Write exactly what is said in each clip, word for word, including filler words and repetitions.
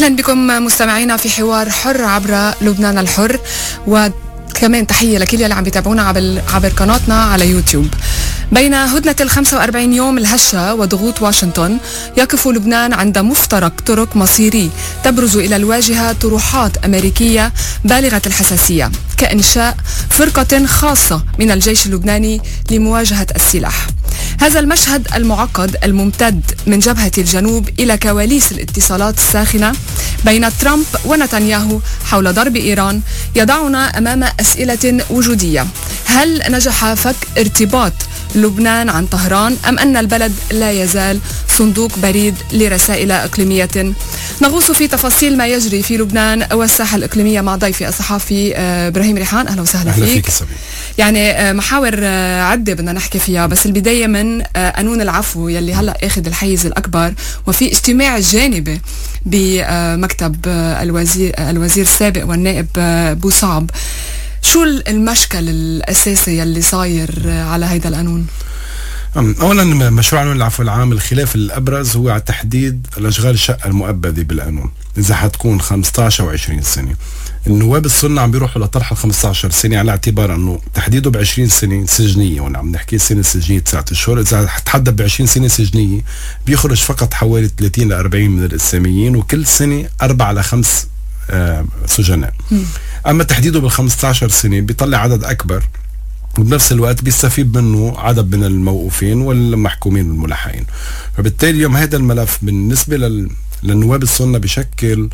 أهلا بكم مستمعينا في حوار حر عبر لبنان الحر، وكمان تحية لكل اللي عم بيتابعونا عبر, عبر قناتنا على يوتيوب. بين هدنة الخمسة وأربعين يوم الهشة وضغوط واشنطن، يقف لبنان عند مفترق طرق مصيري تبرز إلى الواجهة طروحات أمريكية بالغة الحساسية كإنشاء فرقة خاصة من الجيش اللبناني لمواجهة السلاح. هذا المشهد المعقد الممتد من جبهة الجنوب إلى كواليس الاتصالات الساخنة بين ترامب ونتنياهو حول ضرب إيران يضعنا أمام أسئلة وجودية. هل نجح فك ارتباط لبنان عن طهران أم أن البلد لا يزال صندوق بريد لرسائل إقليمية؟ نغوص في تفاصيل ما يجري في لبنان والساحة الإقليمية مع ضيفي الصحفي إبراهيم ريحان. أهلا وسهلا أهلا فيك. فيك يعني محاور عدة بدنا نحكي فيها، بس البداية من قانون العفو يلي هلأ اخذ الحيز الأكبر، وفي اجتماع جانبي بمكتب الوزير الوزير السابق والنائب بوصعب. شو المشكل الأساسي يلي صاير على هيدا القانون؟ أولا مشروع قانون العفو العام الخلاف الأبرز هو على تحديد الأشغال الشقة المؤبدة بالقانون، إذا حتكون خمسة عشر أو عشرين سنة. النواب السنة عم بيروحوا لطرح ال خمسة عشر سنة على اعتبار أنه تحديده ب عشرين سنة سجنية، وأنا عم نحكي سنة سجنية تسعة أشهر. إذا حتحدد ب عشرين سنة سجنية بيخرج فقط حوالي ثلاثين ل أربعين من الإسلاميين، وكل سنة أربعة ل خمس آه سجناء. م. أما تحديده بال خمسة عشر سنة بيطلع عدد أكبر، وبنفس الوقت بيستفيد منه عدد من الموقوفين والمحكومين والملحقين. فبالتالي اليوم هذا الملف بالنسبة لل... للنواب السنة بشكل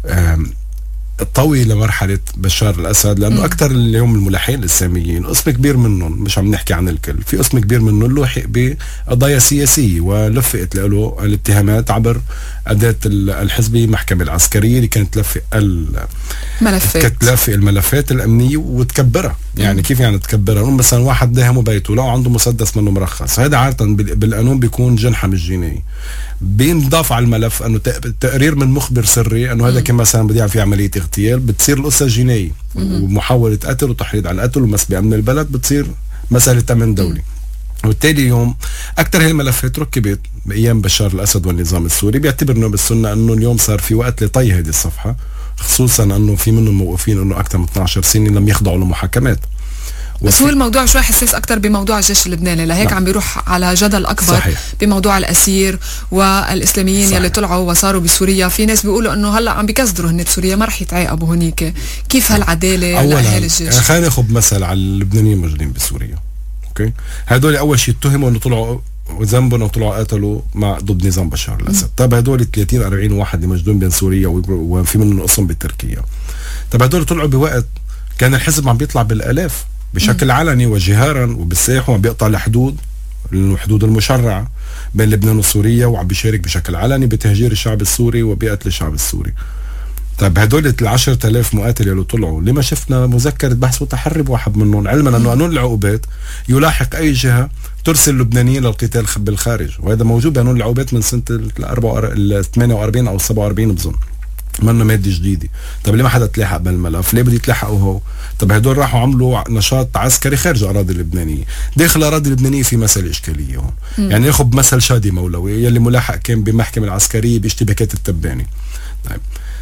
طوي لمرحلة بشار الأسد، لأنه أكثر اليوم الملحقين الإسلاميين قسم كبير منهم، مش عم نحكي عن الكل، في قسم كبير منهم لوحق بقضايا سياسية ولفقت له الاتهامات عبر أداة الحزبية المحكمة العسكرية اللي كانت تلفق الملفات كانت تلفق الملفات الأمنية وتكبرها. يعني مم. كيف يعني تكبرها؟ مثلا واحد داهمه بيته لو عنده مسدس منه مرخص، هذا عادة بالقانون بيكون جنحة مش جنائي. بينضاف على الملف انه تقرير من مخبر سري انه هذا كان مثلا بده يعمل في عمليه اغتيال، بتصير القصه جنائيه، ومحاوله قتل وتحريض على القتل ومسبقه من البلد بتصير مساله امن دولي. وبالتالي اليوم اكثر هي الملفات ركبت بايام بشار الاسد والنظام السوري. بيعتبر انه بالسنه انه اليوم صار في وقت لطي هذه الصفحه، خصوصا انه في منهم موقوفين انه اكثر من اثني عشر سنه لم يخضعوا لمحاكمات. بس هو الموضوع شوي حساس أكتر بموضوع الجيش اللبناني، لهيك نعم. عم بيروح على جدل أكبر صحيح. بموضوع الأسير والإسلاميين صحيح. يلي طلعوا وصاروا بسوريا. في ناس بيقولوا إنه هلأ عم بيكسدروا هن بسوريا ما رح يتعاقبوا هنيك. كيف هالعدالة لأهل الجيش؟ خلينا ناخذ مثل على اللبنانيين الموجودين بسوريا. أوكي، هدول أول شيء اتهموا إنه طلعوا وذنبهم أو طلعوا قتلوا مع ضد نظام بشار الأسد. طب هدول ثلاثين أربعين واحد اللي موجودين بين سوريا وفي منهم قسم بتركيا. طب هدول طلعوا بوقت كان الحزب عم بيطلع بالآلاف بشكل علني وجهارا وبالساح، وعم بيقطع الحدود الحدود المشرعة بين لبنان وسوريا، وعم بيشارك بشكل علني بتهجير الشعب السوري وبقتل الشعب السوري. طيب هدول العشرة آلاف مقاتل اللي طلعوا لما شفنا مذكرة بحث وتحري بواحد منهم، علما انه قانون العقوبات يلاحق اي جهة ترسل اللبنانيين للقتال بالخارج، وهذا موجود بقانون العقوبات من سنة ال ثمانية وأربعين او سبعة وأربعين بظن، منه مادة جديدة. طب ليه ما حدا تلاحق بالملف؟ ليه بده يتلاحقوا هو؟ طب هدول راحوا عملوا نشاط عسكري خارج اراضي اللبنانيه، داخل اراضي اللبنانيه في مسألة اشكاليه هون. مم. يعني ناخذ مثل شادي مولوي يلي ملاحق كان بمحكمة العسكريه باشتباكات التباني. طيب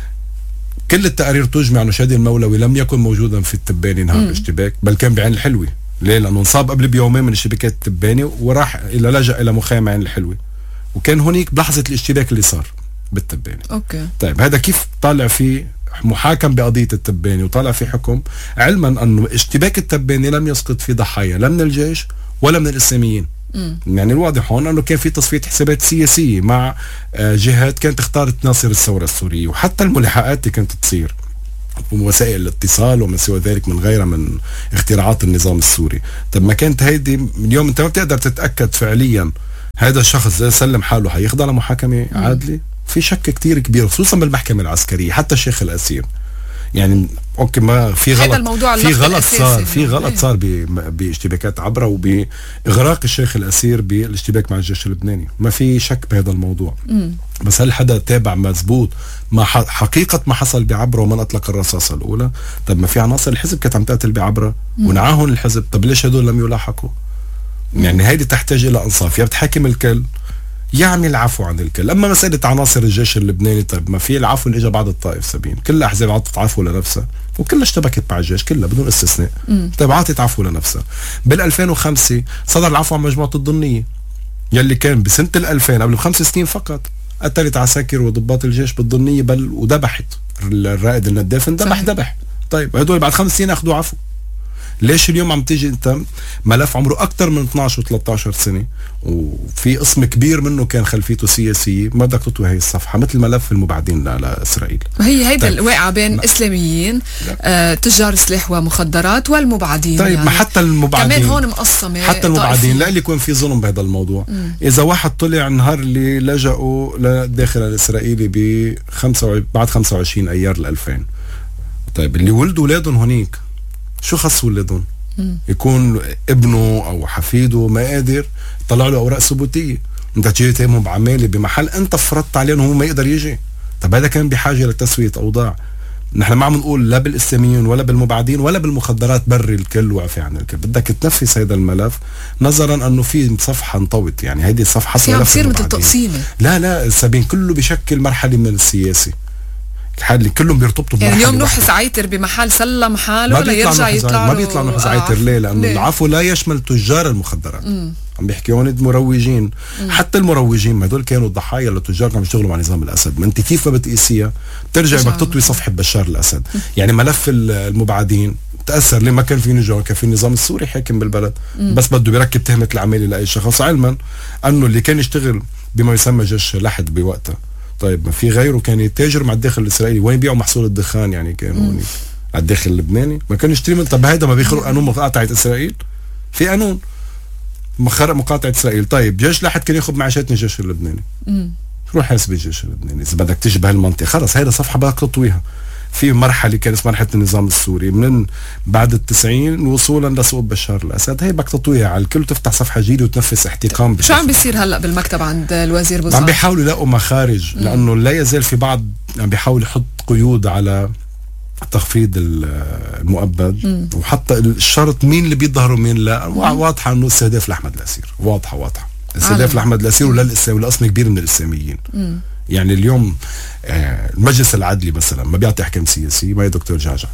كل التقارير تجمع انه شادي المولوي لم يكن موجودا في التباني نهار الاشتباك، بل كان بعين الحلوه. ليه؟ لانه انصاب قبل بيومين من اشتباكات التباني وراح الى لجأ الى مخيم عين الحلوه، وكان هناك بلحظه الاشتباك اللي صار بالتباني. اوكي. طيب هذا كيف طالع فيه محاكم بقضيه التباني وطالع في حكم، علما انه اشتباك التباني لم يسقط في ضحايا لا من الجيش ولا من الاسلاميين. مم. يعني الواضح هون انه كان في تصفيه حسابات سياسيه مع جهات كانت اختارت تناصر الثوره السوريه، وحتى الملاحقات اللي كانت تصير ووسائل الاتصال وما سوى ذلك من غيرها من اختراعات النظام السوري. طب ما كانت هيدي اليوم انت ما بتقدر تتاكد فعليا هذا الشخص اذا سلم حاله حيخضع لمحاكمه عادله. في شك كتير كبير خصوصا بالمحكمة العسكرية، حتى الشيخ الأسير. يعني اوكي ما في غلط في غلط صار في غلط صار باشتباكات عبره وبإغراق الشيخ الأسير بالاشتباك مع الجيش اللبناني، ما في شك بهذا الموضوع. مم. بس هل حدا تابع مزبوط ما حقيقة ما حصل بعبره ومن أطلق الرصاصة الأولى؟ طب ما في عناصر الحزب كانت عم تقتل بعبره ونعاهن الحزب، طب ليش هدول لم يلاحقوا؟ يعني هيدي تحتاج إلى إنصاف، يا بتحاكم الكل يعمل عفو عن الكل. اما مساله عناصر الجيش اللبناني، طيب ما في العفو اللي اجى بعد الطائف سبين، كل احزاب عطت عفو لنفسها وكلها اشتبكت مع الجيش كلها بدون استثناء. م. طيب عطت عفو لنفسها. بال ألفين وخمسة صدر العفو عن مجموعه الضنيه يلي كان بسنه الألفين قبل بخمس سنين فقط قتلت عساكر وضباط الجيش بالضنيه، بل ودبحت الرائد النداف، دبح دبح. طيب هدول بعد خمس سنين اخذوا عفو. ليش اليوم عم تيجي انت ملف عمره اكثر من اثنعش وثلاثة عشر سنه وفي قسم كبير منه كان خلفيته سياسيه، ما بدك تطوي هي الصفحه مثل ملف المبعدين لاسرائيل؟ هي هيدا طيب. الواقعه بين ما. اسلاميين آه، تجار سلاح ومخدرات والمبعدين. طيب يعني ما حتى المبعدين كمان هون مقسمه، حتى المبعدين لا يكون في ظلم بهذا الموضوع. م. اذا واحد طلع نهار اللي لجأوا للداخل الاسرائيلي ب بعد خمسة وعشرين ايار الألفين، طيب اللي ولدوا اولادهم هونيك شو خص ولادهم؟ يكون ابنه او حفيده ما قادر طلع له اوراق ثبوتيه، انت تجي تهمه بعماله بمحل انت فرضت عليه انه هو ما يقدر يجي. طب هذا كان بحاجه لتسويه اوضاع. نحن ما عم نقول لا بالاسلاميين ولا بالمبعدين ولا بالمخدرات بري الكل وعفي عن الكل، بدك تنفذ هذا الملف نظرا انه في صفحه انطوت. يعني هيدي الصفحه عم تصير مثل تقسيمه. لا لا سابين كله بشكل مرحله من السياسي، اللي كلهم بيرتبطوا يعني اليوم نوح عيتر بمحل سلم حاله ليرجع يطلع ما بيطلع نوح عيتر. ليه؟ لانه ليه؟ العفو لا يشمل تجار المخدرات. مم. عم بيحكي هون مروجين. مم. حتى المروجين ما هدول كانوا ضحايا للتجار كانوا بيشتغلوا مع نظام الاسد. ما انت كيف ما بتقيسيها بترجع بدك تطوي صفحه بشار الاسد. مم. يعني ملف المبعدين تاثر ليه؟ ما كان في نجار، كان في النظام السوري حاكم بالبلد. مم. بس بده بيركب تهمه العماله لاي شخص، علما انه اللي كان يشتغل بما يسمى جيش لحد بوقتها. طيب ما في غيره كان يتاجر مع الداخل الاسرائيلي، وين يبيعوا محصول الدخان يعني كانوا هونيك على الداخل اللبناني، ما كانوا يشتري من. طب هيدا ما بيخرق قانون مقاطعه اسرائيل؟ في قانون مخرق مقاطعه اسرائيل. طيب جيش لحد كان ياخذ معاشات من الجيش اللبناني، روح حاسب الجيش اللبناني اذا بدك تيجي بهالمنطقه. خلص هيدا صفحه بدك تطويها. في مرحله كانت اسمها مرحله النظام السوري من بعد التسعين وصولا لسقوط بشار الاسد، هي بدك تطويها على الكل وتفتح صفحه جديده وتنفذ احتقان. شو عم بيصير هلا بالمكتب عند الوزير بوزار؟ عم بيحاولوا يلاقوا مخارج، لانه لا يزال في بعض عم بيحاول يحط قيود على تخفيض المؤبد. مم. وحتى الشرط مين اللي بيظهروا مين لا. واضحه انه استهداف لاحمد الاسير، واضحه واضحه استهداف لاحمد الاسير ولا الاسلام ولا قسم كبير من الاسلاميين. مم. يعني اليوم آه المجلس العدلي مثلا ما بيعطي احكام سياسيه، ما يا دكتور جعجع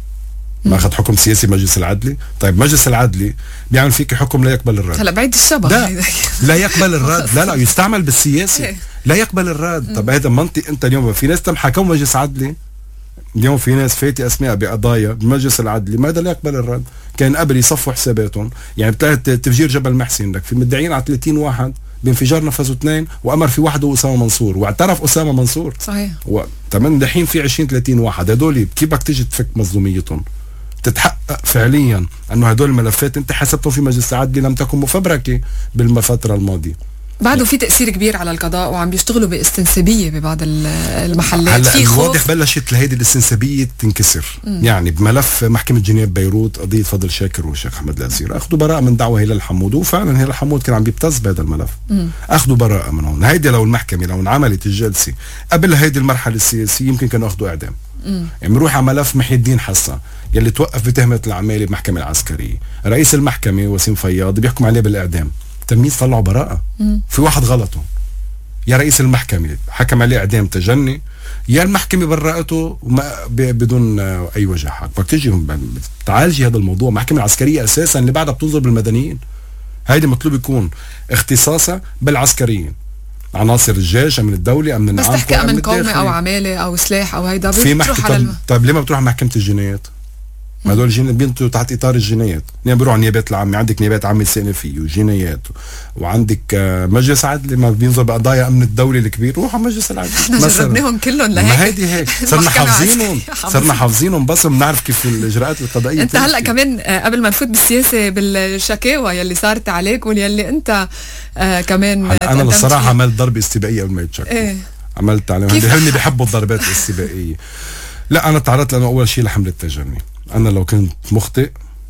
ما اخذ حكم سياسي المجلس العدلي. طيب مجلس العدلي بيعمل فيك حكم لا يقبل الرد. هلا بعيد الشبه لا, لا يقبل الرد. لا لا يستعمل بالسياسي لا يقبل الرد. طب هذا منطق. انت اليوم في ناس تم حكم مجلس عدلي، اليوم في ناس فاتي اسماء بقضايا بالمجلس العدلي ما لا يقبل الرد. كان قبل يصفوا حساباتهم. يعني بتاعت تفجير جبل محسن لك في مدعيين على ثلاثين واحد، بانفجار نفذوا اثنين وامر في واحد اسامه منصور واعترف اسامه منصور. صحيح. وتمن دحين في عشرين ثلاثين واحد. هدول كيف بدك تيجي تفك مظلوميتهم؟ تتحقق فعليا انه هدول الملفات انت حسبتهم في مجلس العدلي لم تكن مفبركه بالفتره الماضيه. بعده في تأثير كبير على القضاء وعم بيشتغلوا باستنسابية ببعض المحلات. هلا الواضح بلشت لهيدي الاستنسابية تنكسر. مم. يعني بملف محكمة جنيف بيروت قضية فضل شاكر والشيخ أحمد الأسير أخذوا براءة من دعوة هلال حمود، وفعلا هلال حمود كان عم بيبتز بهذا الملف. مم. أخذوا براءة من هون. هيدي لو المحكمة لو انعملت الجلسة قبل هيدي المرحلة السياسية يمكن كانوا أخذوا إعدام. مم. يعني بنروح على ملف محي الدين حسن يلي توقف بتهمة العمالة بمحكمة العسكرية، رئيس المحكمة وسيم فياض بيحكم عليه بالإعدام، تلميذ طلعوا براءة. مم. في واحد غلطه، يا رئيس المحكمة حكم عليه إعدام تجني، يا المحكمة برأته بدون أي وجه حق. بدك تيجي تعالجي هذا الموضوع. المحكمة العسكرية أساسا اللي بعدها بتنظر بالمدنيين، هيدي مطلوب يكون اختصاصها بالعسكريين، عناصر الجيش من الدولة أمن العام. بس تحكي أمن قومي أو عمالة أو سلاح أو هيدا في محكمة. طب, الم... طب ليه ما بتروح محكمة الجنايات؟ ما هدول الجنايات بينتوا تحت اطار الجنايات، يعني بيروحوا النيابات العامه، عندك نيابات عامه استئنافيه وجنايات، وعندك مجلس عدلي ما بينظر بقضايا امن الدوله الكبير، روحوا على مجلس العدل. احنا جربناهم كلهم لهيك. ما هيدي هيك صرنا حافظينهم صرنا حافظينهم بس بنعرف كيف الاجراءات القضائيه. انت هلا كمان قبل ما نفوت بالسياسه بالشكاوى يلي صارت عليك واللي انت آه كمان انا الصراحه عملت ضربه استباقيه قبل ما يتشكوا. ايه. عملت عليهم، هن بيحبوا الضربات الاستباقيه. لا انا تعرضت لانه اول شيء لحمله التجني. انا لو كنت مخطئ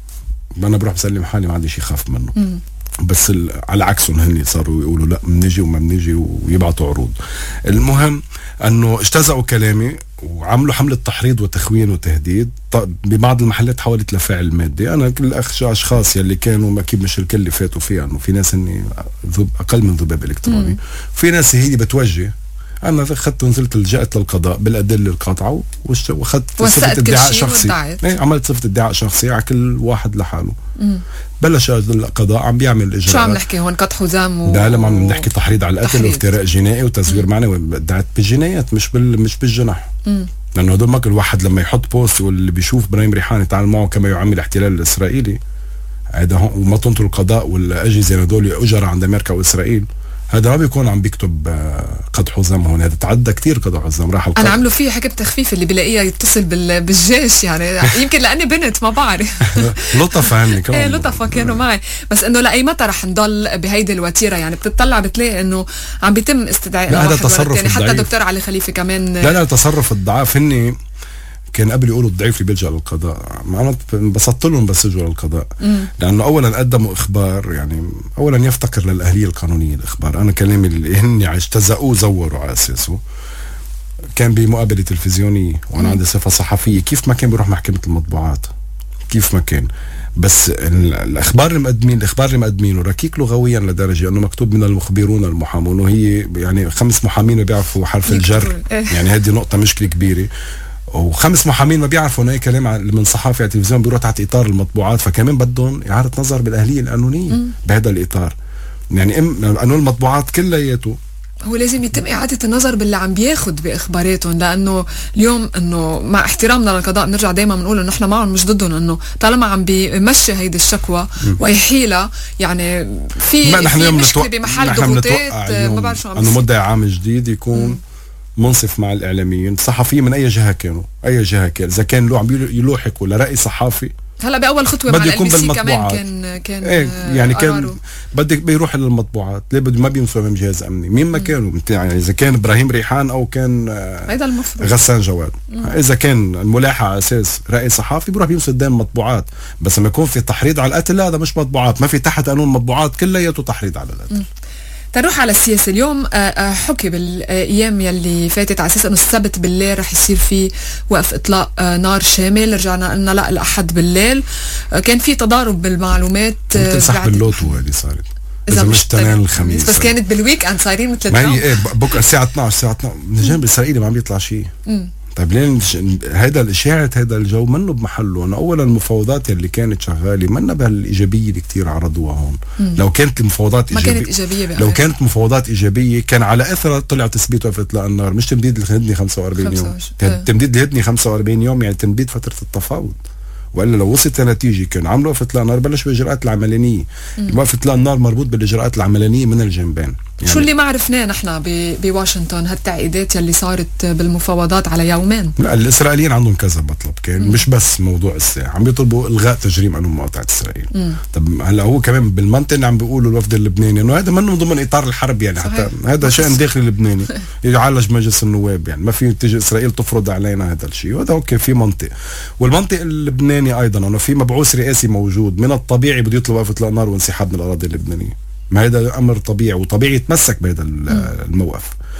انا بروح بسلم حالي، ما عندي شيء خاف منه. مم. بس على عكسهم هن صاروا يقولوا لا بنجي وما بنجي ويبعتوا عروض. المهم انه اجتزأوا كلامي وعملوا حملة تحريض وتخوين وتهديد ببعض المحلات حاولت لفعل مادي. أنا كل أشخاص يلي كانوا أكيد مش الكل اللي فاتوا فيها، إنه في ناس إني أقل من ذباب إلكتروني، في ناس هي بتوجه. أنا أخذت ونزلت لجأت للقضاء بالأدلة القاطعة وأخذت صفة ادعاء شخصي. ايه عملت صفة ادعاء شخصي على كل واحد لحاله. مم. بلش القضاء عم بيعمل إجراءات. شو عم نحكي هون؟ قطع حزام و... لا لما عم نحكي تحريض على القتل وافتراء جنائي وتزوير معنوي، ادعت بالجنايات مش بال مش بالجنح. مم. لأنه هدول ما كل واحد لما يحط بوست واللي بيشوف ابراهيم ريحان يتعامل معه كما يعامل الاحتلال الإسرائيلي، هذا هون وما تنطر القضاء والأجهزة هدول أجر عند أمريكا وإسرائيل، هذا ما بيكون عم بيكتب قدح حزام هون، هذا تعدى كتير قدح حزام. راح انا عملوا فيه حكم تخفيف اللي بلاقيها يتصل بالجيش يعني يمكن لاني بنت ما بعرف. لطفة هني كمان. ايه لطفة كانوا معي، بس انه لاي متى رح نضل بهيدي الوتيره؟ يعني بتطلع بتلاقي انه عم بيتم استدعاء هذا تصرف يعني حتى دكتور علي خليفه كمان. لا لا تصرف الضعاف. هني كان قبل يقولوا الضعيف اللي بيلجأ للقضاء، ما انا انبسطت لهم بس اجوا للقضاء. مم. لانه اولا قدموا اخبار، يعني اولا يفتقر للاهليه القانونيه الاخبار. انا كلامي اللي هن اجتزأوه زوروا على اساسه كان بمقابله تلفزيونيه وانا عندي صفه صحفيه، كيف ما كان بيروح محكمه المطبوعات كيف ما كان، بس الاخبار اللي مقدمين الاخبار اللي مقدمينه ركيك لغويا لدرجه انه مكتوب من المخبرون المحامون، وهي يعني خمس محامين بيعرفوا حرف الجر. يعني هذه نقطه مشكله كبيره، وخمس محامين ما بيعرفوا انه اي كلام من صحافي على التلفزيون بيروح تحت اطار المطبوعات، فكمان بدهم اعاده نظر بالاهليه القانونيه بهذا الاطار. يعني ام قانون المطبوعات كلياته هو لازم يتم اعاده النظر باللي عم بياخد باخباراتهم، لانه اليوم انه مع احترامنا للقضاء بنرجع دائما بنقول انه نحن معهم مش ضدهم، انه طالما عم بيمشي هيدي الشكوى ويحيلها يعني في في مشكله بمحل ضغوطات ما بعرف شو عم انه مدعي عام جديد يكون مم. منصف مع الإعلاميين الصحفيين من أي جهة كانوا أي جهة كان، إذا كان له عم يلوحقوا لرأي صحافي. هلا بأول خطوة مع الام بي سي كمان كان كان ايه يعني كان بدك بيروح للمطبوعات، ليه بده ما بيمسوا من جهاز أمني مين ما كانوا، يعني إذا كان إبراهيم ريحان أو كان هيدا المفروض غسان جواد. مم. إذا كان الملاحة على أساس رأي صحافي بيروح بيمسوا قدام مطبوعات، بس لما يكون في تحريض على القتل هذا مش مطبوعات، ما في تحت قانون مطبوعات كلياته تحريض على القتل. مم. تروح على السياسة اليوم. حكي بالأيام يلي فاتت على أساس أنه السبت بالليل رح يصير في وقف إطلاق نار شامل، رجعنا قلنا لا الأحد بالليل. كان في تضارب بالمعلومات مثل سحب اللوتو اللي صارت إذا مش تنين الخميس، بس كانت بالويك أند صايرين مثل ما هي إيه بكرة الساعة اثنعش الساعة اثنعش من الجانب الإسرائيلي ما عم بيطلع شيء. طيب لين هيدا الاشاعه هيدا الجو منه بمحله. انا اولا المفاوضات اللي كانت شغاله منا بهالايجابيه اللي كثير عرضوها هون. مم. لو كانت المفاوضات ما ايجابيه كانت ايجابيه بقى. لو كانت مفاوضات ايجابيه كان على اثرها طلع تثبيت وقف اطلاق النار، مش تمديد الهدنه خمسة وأربعين يوم. تمديد الهدنه خمسة وأربعين يوم يعني تمديد فتره التفاوض، والا لو وصلت لنتيجه كان عملوا وقف اطلاق النار بلش بالاجراءات العملانيه. وقف اطلاق النار مربوط بالاجراءات العملانيه من الجنبين. يعني شو اللي ما عرفناه نحن بواشنطن هالتعقيدات يلي صارت بالمفاوضات على يومين؟ لا الاسرائيليين عندهم كذا مطلب كان. مم. مش بس موضوع الساعه، عم بيطلبوا الغاء تجريم قانون مقاطعه اسرائيل. مم. طب هلا هو كمان بالمنطق اللي عم بيقولوا الوفد اللبناني انه هذا منه ضمن اطار الحرب، يعني صحيح. حتى هذا شأن داخلي لبناني يعالج مجلس النواب، يعني ما في تيجي اسرائيل تفرض علينا هذا الشيء، وهذا اوكي في منطق. والمنطق اللبناني ايضا انه في مبعوث رئاسي موجود من الطبيعي بده يطلب وقف اطلاق نار وانسحاب من الاراضي اللبنانيه، ما هذا امر طبيعي وطبيعي يتمسك بهذا الموقف.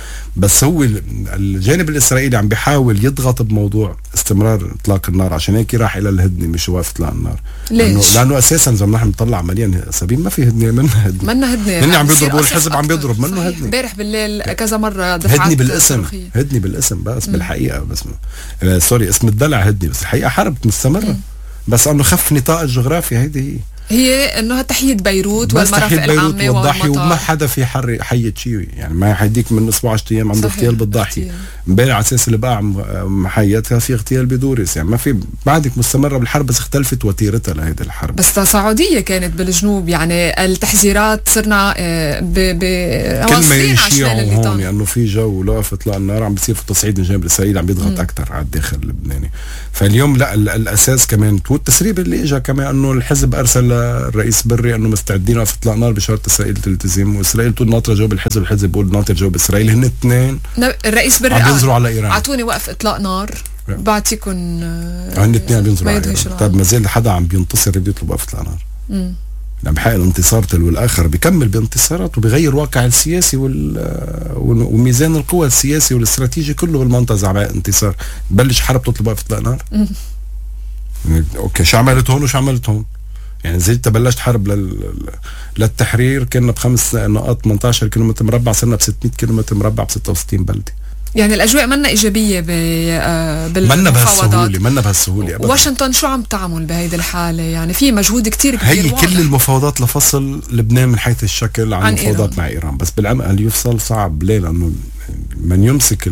بس هو الجانب الاسرائيلي عم بيحاول يضغط بموضوع استمرار اطلاق النار، عشان هيك راح الى الهدنه مش وقف اطلاق النار. ليش؟ لانه اساسا اذا نحن بنطلع عمليا سبيل ما في هدنه، منها هدنه منها هدنه هن عم بيضربوا الحزب عم بيضرب منه هدنه. امبارح بالليل كذا مره دفعات هدنه بالاسم صرخية. هدنه بالاسم بس. مم. بالحقيقه بس آه سوري اسم الدلع هدنه، بس الحقيقه حرب مستمره. مم. بس انه خف نطاق الجغرافي. هيدي هي هي انه تحية بيروت والمرافق العامة والضاحية، وما حدا في حر حية شيء، يعني ما حيديك من اسبوع عشرة ايام عند اغتيال بالضاحية، امبارح على اساس البقاع محيتها في اغتيال بدورس، يعني ما في بعدك مستمرة بالحرب، بس اختلفت وتيرتها لهيدي الحرب. بس تصاعدية كانت بالجنوب، يعني التحذيرات صرنا ب ب كل ما يشيعوا هون لانه يعني في جو لو وقف اطلاق النار عم بيصير في التصعيد من جانب الاسرائيلي عم بيضغط اكثر على الداخل اللبناني. فاليوم لا الاساس كمان والتسريب اللي اجى كمان انه الحزب ارسل الرئيس بري انه مستعدين وقف اطلاق نار بشرط اسرائيل تلتزم، واسرائيل طول ناطره جواب الحزب، الحزب بيقول ناطر جواب اسرائيل. هن اثنين الرئيس بري عم بينظروا على ايران، اعطوني وقف اطلاق نار بعطيكم. هن اثنين عم بينظروا على ايران. طيب ما زال حدا عم بينتصر بده يطلب وقف اطلاق نار. لما بحقق الانتصار تلو الاخر بيكمل بانتصارات وبيغير واقع السياسي وميزان القوى السياسي والاستراتيجي كله بالمنطقه زعما انتصار. بلش حرب تطلب وقف اطلاق نار. اوكي شو عملت هون وشو عملت هون؟ يعني زي انت بلشت حرب لل... للتحرير كنا بخمس نقاط ثمانية عشر كيلومتر مربع، صرنا ب ستمية كيلومتر مربع ب ستة وستين بلده. يعني الاجواء منا ايجابيه ب بالمفاوضات، منا بهالسهوله منا بهالسهوله ابدا. واشنطن شو عم تعمل بهيدي الحاله؟ يعني في مجهود كتير كبير. هي كل المفاوضات لفصل لبنان من حيث الشكل عن, عن المفاوضات مع ايران، بس بالعمل يفصل صعب. ليه؟ لانه من يمسك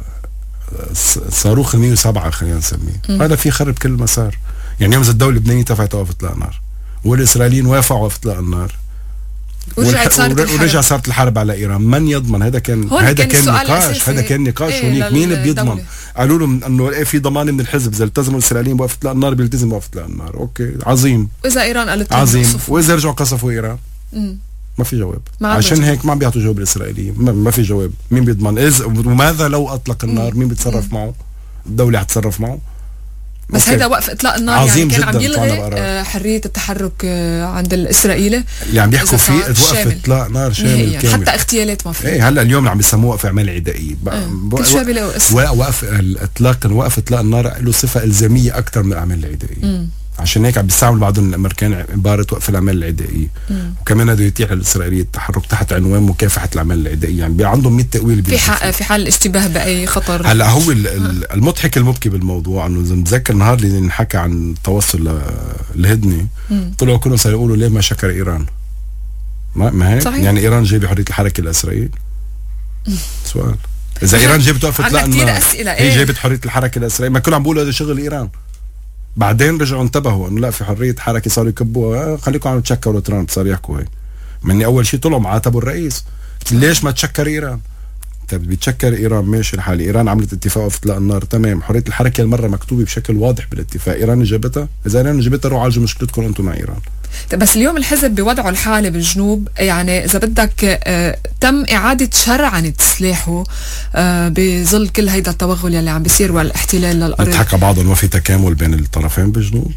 الصاروخ مية وسبعة خلينا نسميه هذا في خرب كل مسار. يعني يوم الدوله اللبنانيه دفعت وقف اطلاق نار والاسرائيليين وافقوا وقف اطلاق النار ورجعت صارت الحرب. ورجع صارت الحرب على ايران. من يضمن؟ هذا كان هذا كان, كان نقاش هذا كان نقاش ايه هنيك مين بيضمن؟ قالوا لهم انه ايه في ضمان من الحزب اذا التزموا الاسرائيليين بوقف اطلاق النار بيلتزموا بوقف اطلاق النار. اوكي عظيم. واذا ايران قالت عظيم واذا رجعوا قصفوا ايران مم. ما في جواب. عشان هيك ما عم بيعطوا جواب الاسرائيليين. ما, ما في جواب. مين بيضمن؟ إذا وماذا لو اطلق النار؟ مين بيتصرف معه؟ الدوله حتصرف معه. بس هيدا وقف اطلاق النار يعني كان عم يلغي حريه التحرك عند الاسرائيلي اللي عم بيحكوا فيه وقف اطلاق نار شامل كامل. حتى اغتيالات ما في. ايه هلا اليوم عم بيسموه وقف اعمال عدائيه. كل شوي بيلاقوا اسم. وقف الاطلاق وقف اطلاق النار له صفه الزاميه اكثر من الاعمال العدائيه. عشان هيك عم بيستعملوا بعضهم الامريكان عباره وقف الاعمال العدائيه. وكمان هذا يتيح للاسرائيليين التحرك تحت عنوان مكافحه الاعمال العدائيه. يعني عندهم مية تاويل في حق في حال الاشتباه باي خطر. هلا هو المضحك المبكي بالموضوع انه اذا متذكر النهار اللي انحكى عن التوصل للهدنه طلعوا كلهم صاروا يقولوا ليه ما شكر ايران. ما, ما هيك صحيح. يعني ايران جايبه حريه الحركه لاسرائيل. سؤال اذا ايران جابت وقف اطلاق النار هي جابت حريه الحركه لاسرائيل. ما كلهم عم بيقولوا هذا شغل ايران. بعدين رجعوا انتبهوا انه لا في حريه حركه صاروا يكبوها. خليكم عم تشكروا ترامب صار يحكوا هيك. مني اول شيء طلعوا معاتبوا الرئيس ليش ما تشكر ايران؟ طيب بتشكر ايران ماشي الحال. ايران عملت اتفاق وقف اطلاق النار تمام. حريه الحركه المره مكتوبه بشكل واضح بالاتفاق. ايران جابتها. اذا ايران جابتها روحوا عالجوا مشكلتكم انتم مع ايران. بس اليوم الحزب بوضعه الحالي بالجنوب يعني اذا بدك آه تم اعاده شرعنه سلاحه آه بظل كل هيدا التوغل يلي عم بيصير والاحتلال للارض. بتحكى بعضهم وفي تكامل بين الطرفين بالجنوب.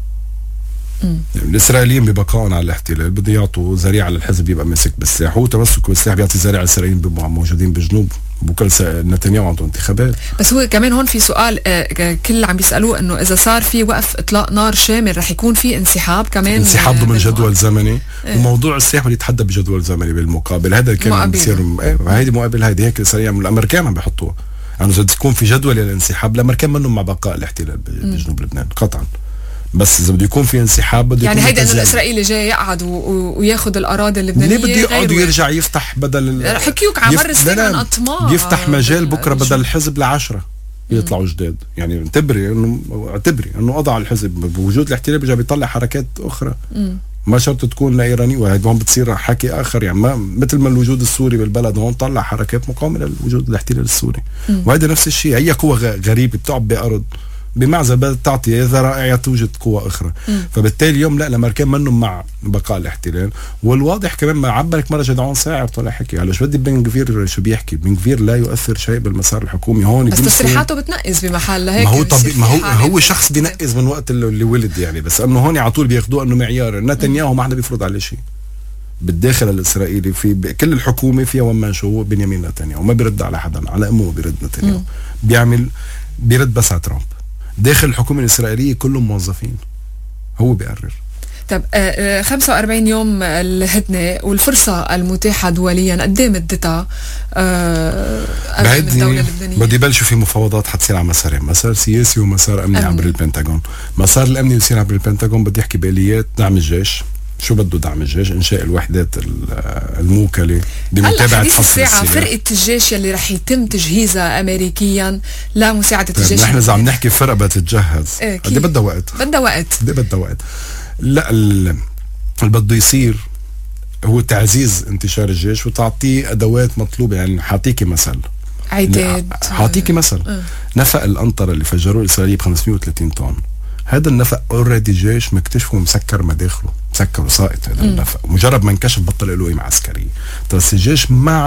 يعني الاسرائيليين ببقائهم على الاحتلال بده يعطوا ذريعه للحزب يبقى مسك بالسلاح. هو تمسكه بالسلاح بيعطي ذريعه للاسرائيليين بيبقوا موجودين بالجنوب. بكل نتنياهو عنده انتخابات. بس هو كمان هون في سؤال آه كل عم بيسالوه انه اذا صار في وقف اطلاق نار شامل رح يكون في انسحاب كمان. انسحاب ضمن جدول زمني. اه. وموضوع السلاح بده يتحدى بجدول زمني بالمقابل. هذا كان عم بيصير. ايه هيدي مقابل هيدي هيك الاسرائيليين الامريكان عم بيحطوها. يعني اذا تكون في جدول للانسحاب الامريكان منهم مع بقاء الاحتلال بجنوب لبنان قطعا. بس اذا بده يكون في انسحاب بده يعني هيدا انه الاسرائيلي جاي يقعد وياخذ الاراضي اللبنانيه. ليه بده يقعد ويرجع يفتح بدل حكيوك على مر السنين عن اطماع يفتح مجال بكره بدل الحزب لعشرة يطلعوا جداد. يعني اعتبري انه اعتبري انه قضى على الحزب بوجود الاحتلال بيرجع بيطلع حركات اخرى. مم. ما شرط تكون لايراني. وهذا هون بتصير حكي اخر. يعني ما مثل ما الوجود السوري بالبلد هون طلع حركات مقاومه للوجود الاحتلال السوري. وهذا نفس الشيء. هي قوه غريبه بتقعد بارض بمعزل بدها تعطي ذرائع توجد قوة أخرى. مم. فبالتالي اليوم لا الأمريكان منهم مع بقاء الاحتلال. والواضح كمان ما عبرك مرة جدعون ساعر طلع حكي. هلا شو بدي بن كفير شو بيحكي؟ بن كفير لا يؤثر شيء بالمسار الحكومي هون. بس تصريحاته بتنقز بمحل لهيك. ما هو طبيعي. ما هو هو شخص بينقز من وقت اللي ولد يعني. بس انه هون على طول بياخذوه انه معيار. نتنياهو ما حدا بيفرض عليه شيء. بالداخل الاسرائيلي في كل الحكومه فيها ومن شو هو بنيامين نتنياهو. ما بيرد على حدا. على امه بيرد نتنياهو. بيعمل بيرد بس على ترامب. داخل الحكومة الإسرائيلية كلهم موظفين. هو بيقرر. طب آه خمسة وأربعين يوم الهدنة والفرصة المتاحة دوليا قد ايه مدتها آه أمام الدولة اللبنانية؟ بدي يبلشوا في مفاوضات حتصير على مسارين. مسار سياسي ومسار أمني عبر البنتاغون. مسار الأمني يصير عبر البنتاغون بدي يحكي بآليات دعم الجيش. شو بده دعم الجيش؟ انشاء الوحدات الموكله بمتابعه حصر السلاح. فرقه الجيش يلي رح يتم تجهيزها امريكيا لمساعده الجيش. نحن اذا عم نحكي فرقه بتتجهز قد بدها وقت. بدها وقت قد بدها وقت. لا اللي بده يصير هو تعزيز انتشار الجيش وتعطيه ادوات مطلوبه. يعني حاعطيكي مثل عتاد. حاعطيكي مثل أه. نفق القنطره اللي فجروه الاسرائيليين ب خمسمية وثلاثين طن. هذا النفق اوريدي جيش مكتشفه مسكر مداخله مسكر وساقط. هذا النفق مجرد ما انكشف بطل له قيمه عسكريه. بس الجيش ما